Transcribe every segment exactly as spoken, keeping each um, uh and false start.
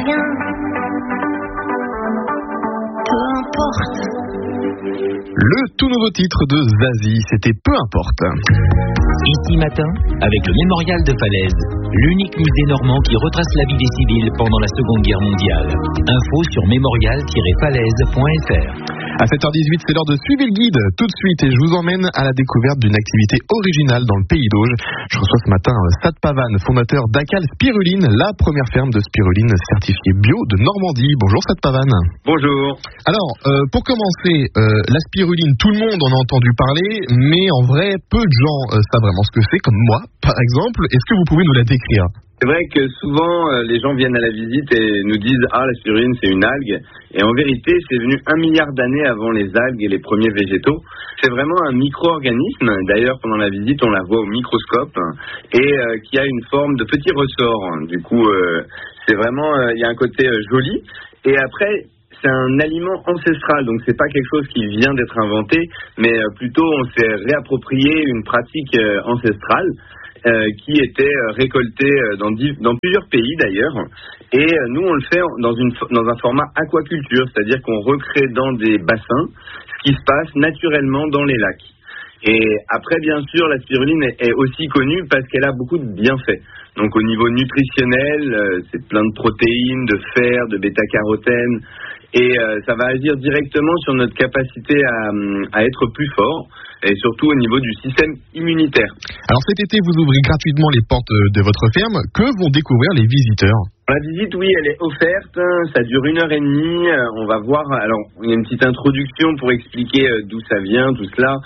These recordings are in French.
rien. Peu importe. Le tout nouveau titre de Zazie, c'était Peu importe. Ici matin, avec le Mémorial de Falaise, l'unique musée normand qui retrace la vie des civils pendant la Seconde Guerre mondiale. Info sur mémorial tiret falaise point f r. À sept heures dix-huit, c'est l'heure de suivre le guide tout de suite et je vous emmène à la découverte d'une activité originale dans le pays d'Auge. Je reçois ce matin Sad Pavan, fondateur d'Acal Spiruline, la première ferme de spiruline certifiée bio de Normandie. Bonjour Sad Pavan. Bonjour. Alors, euh, pour commencer, euh, la spiruline, tout le monde en a entendu parler, mais en vrai, peu de gens euh, savent vraiment ce que c'est, comme moi, par exemple. Est-ce que vous pouvez nous la décrire ? C'est vrai que souvent, euh, les gens viennent à la visite et nous disent « Ah, la spiruline, c'est une algue ». Et en vérité, c'est venu un milliard d'années avant les algues et les premiers végétaux. C'est vraiment un micro-organisme. D'ailleurs, pendant la visite, on la voit au microscope et euh, qui a une forme de petit ressort. Du coup, euh, c'est vraiment, il euh, y a un côté euh, joli. Et après, c'est un aliment ancestral, donc c'est pas quelque chose qui vient d'être inventé, mais euh, plutôt on s'est réapproprié une pratique euh, ancestrale. Euh, qui était euh, récolté euh, dans, div- dans plusieurs pays d'ailleurs, et euh, nous on le fait dans, une, dans un format aquaculture, c'est-à-dire qu'on recrée dans des bassins ce qui se passe naturellement dans les lacs. Et après bien sûr la spiruline est, est aussi connue parce qu'elle a beaucoup de bienfaits. Donc au niveau nutritionnel, euh, c'est plein de protéines, de fer, de bêta-carotène, et euh, ça va agir directement sur notre capacité à, à être plus fort, et surtout au niveau du système immunitaire. Alors cet été, vous ouvrez gratuitement les portes de votre ferme. Que vont découvrir les visiteurs ? La visite, oui, elle est offerte, ça dure une heure et demie, on va voir, alors il y a une petite introduction pour expliquer d'où ça vient, tout cela,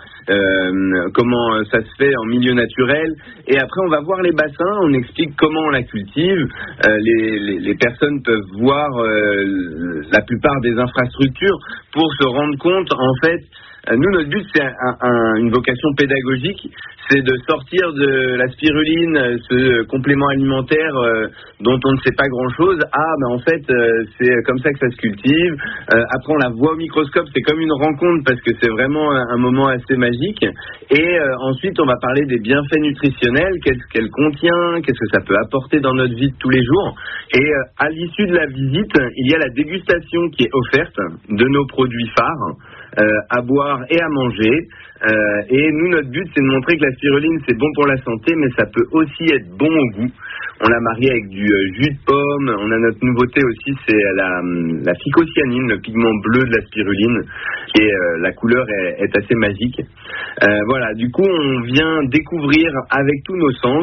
euh, comment ça se fait en milieu naturel, et après on va voir les bassins, on explique comment on la cultive, euh, les, les, les personnes peuvent voir euh, la plupart des infrastructures pour se rendre compte, en fait, nous, notre but, c'est un, un, une vocation pédagogique, c'est de sortir de la spiruline, ce complément alimentaire euh, dont on ne sait pas grand-chose. Ah, ben en fait, euh, c'est comme ça que ça se cultive. Euh, après, on la voit au microscope, c'est comme une rencontre parce que c'est vraiment un, un moment assez magique. Et euh, ensuite, on va parler des bienfaits nutritionnels, qu'est-ce qu'elle contient, qu'est-ce que ça peut apporter dans notre vie de tous les jours. Et euh, à l'issue de la visite, il y a la dégustation qui est offerte de nos produits phares. Euh, à boire et à manger. Euh, et nous, notre but, c'est de montrer que la spiruline, c'est bon pour la santé, mais ça peut aussi être bon au goût. On l'a marié avec du euh, jus de pomme. On a notre nouveauté aussi, c'est la, la phycocyanine, le pigment bleu de la spiruline. Et euh, la couleur est, est assez magique. Euh, voilà, du coup, on vient découvrir avec tous nos sens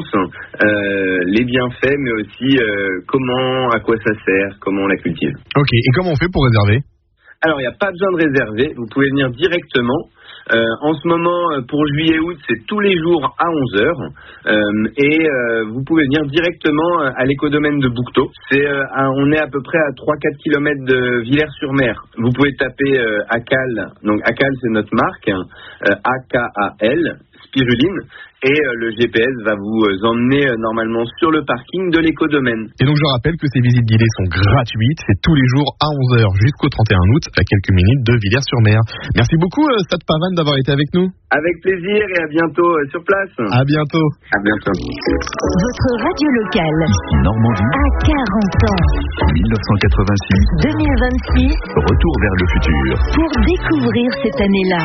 euh, les bienfaits, mais aussi euh, comment, à quoi ça sert, comment on la cultive. Ok, et comment on fait pour réserver ? Alors, il n'y a pas besoin de réserver, vous pouvez venir directement. Euh, en ce moment, pour juillet-août, c'est tous les jours à onze heures. Euh, et euh, vous pouvez venir directement à l'écodomaine de Bouquetot. C'est, euh, à, on est à peu près à trois à quatre kilomètres de Villers-sur-Mer. Vous pouvez taper euh, Acal. Donc, Acal, c'est notre marque. Euh, A K A L, spiruline. Et euh, le G P S va vous euh, emmener euh, normalement sur le parking de l'écodomaine. Et donc je rappelle que ces visites guidées sont gratuites, c'est tous les jours à onze heures jusqu'au trente et un août, à quelques minutes de Villers-sur-Mer. Merci beaucoup euh, Sad Pavan d'avoir été avec nous. Avec plaisir et à bientôt euh, sur place. À bientôt. À bientôt. Votre radio locale. Ici Normandie. À quarante ans. dix-neuf cent quatre-vingt-six. deux mille vingt-six. Retour vers le futur. Pour découvrir cette année-là.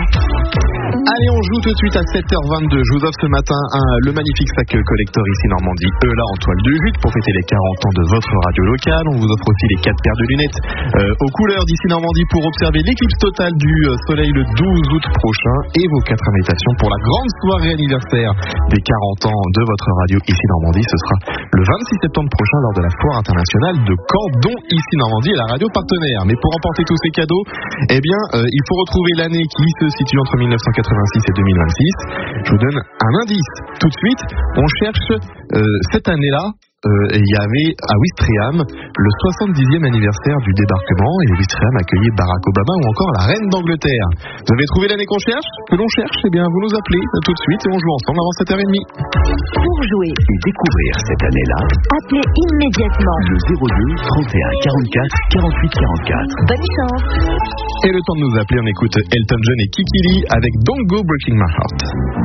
Allez, on joue tout de suite à sept heures vingt-deux. Je vous offre ce matin un, le magnifique sac collector ici Normandie, eux là en toile de jute pour fêter les quarante ans de votre radio locale. On vous offre aussi les quatre paires de lunettes euh, aux couleurs d'ici Normandie pour observer l'éclipse totale du euh, soleil le douze août prochain et vos quatre invitations pour la grande soirée anniversaire des quarante ans de votre radio ici Normandie. Ce sera le vingt-six septembre prochain lors de la foire internationale de Caen, dont ici Normandie est la radio partenaire. Mais pour emporter tous ces cadeaux, eh bien, euh, il faut retrouver l'année qui se situe entre mille neuf cent quatre-vingt-six et deux mille vingt-six. Je vous donne un indice. Tout de suite, on cherche euh, cette année-là. Euh, il y avait à Ouistreham le soixante-dixième anniversaire du débarquement et Ouistreham accueillait Barack Obama ou encore la reine d'Angleterre. Vous avez trouvé l'année qu'on cherche ? Que l'on cherche ? Eh bien, vous nous appelez tout de suite et on joue ensemble avant sept heures trente. Pour jouer et découvrir cette année-là, appelez immédiatement le zéro deux trente et un quarante-quatre quarante-huit quarante-quatre. Bonne chance. Et le temps de nous appeler, on écoute Elton John et Kiki Lee avec Don't Go Breaking My Heart.